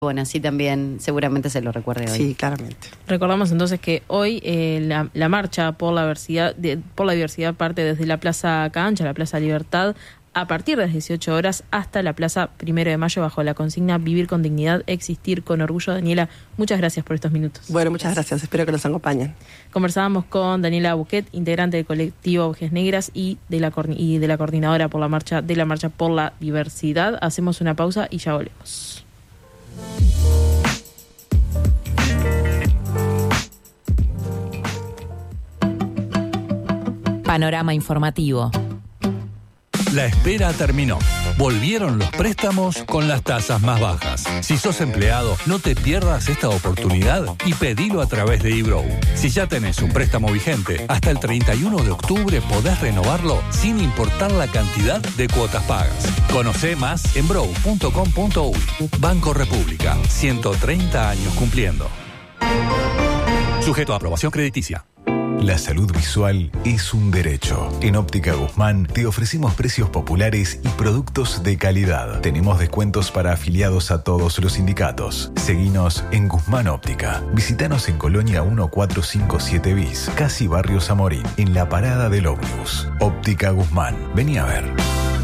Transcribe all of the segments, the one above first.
Bueno, así también seguramente se lo recuerde hoy. Sí, claramente. Recordamos entonces que hoy la marcha por la diversidad parte desde la Plaza Cancha, la Plaza Libertad, a partir de las 18 horas hasta la Plaza 1 de Mayo bajo la consigna Vivir con dignidad, existir con orgullo. Daniela, muchas gracias por estos minutos. Bueno, muchas gracias. Espero que nos acompañen. Conversábamos con Daniela Buquet, integrante del colectivo Ovejas Negras y de la coordinadora por la marcha por la diversidad. Hacemos una pausa y ya volvemos. Panorama informativo. La espera terminó. Volvieron los préstamos con las tasas más bajas. Si sos empleado, no te pierdas esta oportunidad y pedilo a través de eBrow. Si ya tenés un préstamo vigente, hasta el 31 de octubre podés renovarlo sin importar la cantidad de cuotas pagas. Conocé más en brow.com.uy. Banco República, 130 años cumpliendo. Sujeto a aprobación crediticia. La salud visual es un derecho. En Óptica Guzmán te ofrecemos precios populares y productos de calidad. Tenemos descuentos para afiliados a todos los sindicatos. Seguinos en Guzmán Óptica. Visítanos en Colonia 1457 bis, casi Barrio Zamorín, en la parada del ómnibus. Óptica Guzmán. Vení a ver.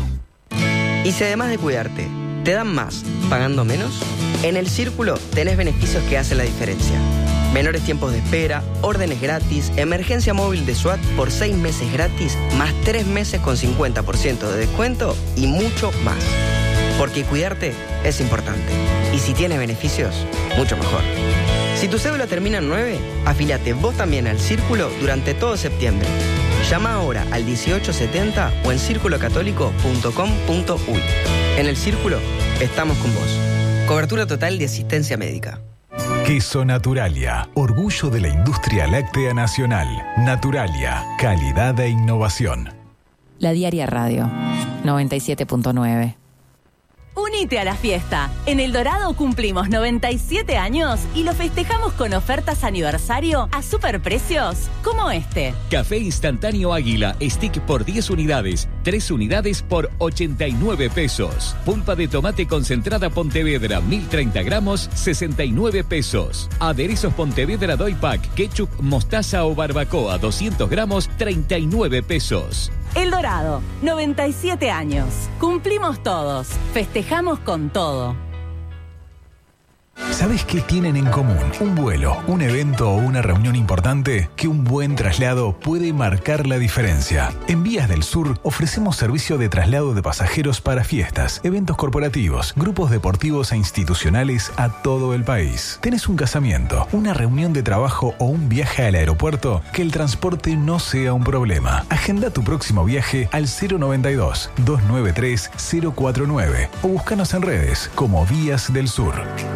Y si además de cuidarte, te dan más pagando menos, en El Círculo tenés beneficios que hacen la diferencia. Menores tiempos de espera, órdenes gratis, emergencia móvil de SWAT por 6 meses gratis, más 3 meses con 50% de descuento y mucho más. Porque cuidarte es importante. Y si tienes beneficios, mucho mejor. Si tu cédula termina en 9, afíliate vos también al Círculo durante todo septiembre. Llama ahora al 1870 o en circulocatólico.com.uy. En El Círculo estamos con vos. Cobertura total de asistencia médica. Queso Naturalia, orgullo de la industria láctea nacional. Naturalia, calidad e innovación. La Diaria Radio, 97.9. Unite a la fiesta. En El Dorado cumplimos 97 años y lo festejamos con ofertas aniversario a superprecios como este. Café instantáneo Águila, stick por 10 unidades, 3 unidades por 89 pesos. Pulpa de tomate concentrada Pontevedra, 1030 gramos, 69 pesos. Aderezos Pontevedra Doy Pack, ketchup, mostaza o barbacoa, 200 gramos, 39 pesos. El Dorado, 97 años. Cumplimos todos. Festejamos con todo. ¿Sabes qué tienen en común? Un vuelo, un evento o una reunión importante, que un buen traslado puede marcar la diferencia. En Vías del Sur ofrecemos servicio de traslado de pasajeros para fiestas, eventos corporativos, grupos deportivos e institucionales a todo el país. ¿Tenés un casamiento, una reunión de trabajo o un viaje al aeropuerto? Que el transporte no sea un problema. Agenda tu próximo viaje al 092-293-049 o búscanos en redes como Vías del Sur.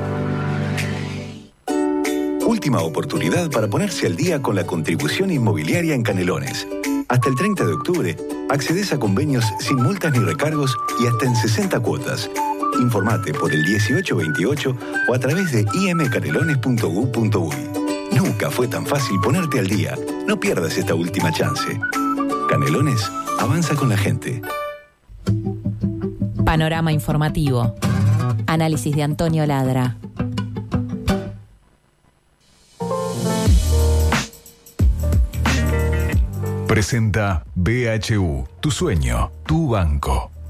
Última oportunidad para ponerse al día con la contribución inmobiliaria en Canelones. Hasta el 30 de octubre, accedes a convenios sin multas ni recargos y hasta en 60 cuotas. Informate por el 1828 o a través de imcanelones.gov.uy. Nunca fue tan fácil ponerte al día. No pierdas esta última chance. Canelones avanza con la gente. Panorama informativo. Análisis de Antonio Ladra. Presenta BHU, tu sueño, tu banco.